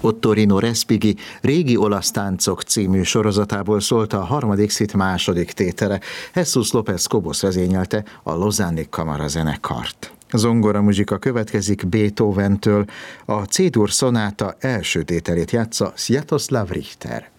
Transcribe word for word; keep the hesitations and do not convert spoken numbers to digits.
Ottorino Respighi Régi olasz táncok című sorozatából szólt a harmadik szit második tétele. Jesus López Cobos vezényelte a Lausanne-i kamarazenekart. Zongora muzsika következik Beethoventől, a C-dur szonáta első tételét játsza Sviatoslav Richter.